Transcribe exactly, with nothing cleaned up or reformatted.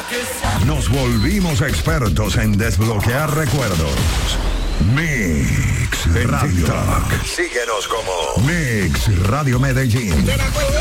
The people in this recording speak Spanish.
Nos volvimos expertos en desbloquear recuerdos. Mix Radio. Síguenos como Mix Radio Medellín.